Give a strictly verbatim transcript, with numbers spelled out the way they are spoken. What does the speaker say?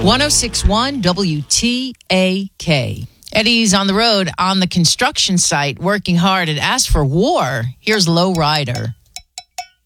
one oh six point one W T A K. Eddie's on the road on the construction site working hard and asked for war. Here's Low Rider.